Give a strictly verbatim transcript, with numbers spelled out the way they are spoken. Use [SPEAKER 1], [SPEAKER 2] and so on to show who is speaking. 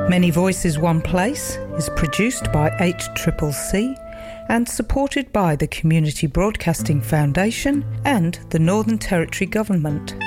[SPEAKER 1] Many Voices One Place is produced by H C C C and supported by the Community Broadcasting Foundation and the Northern Territory Government.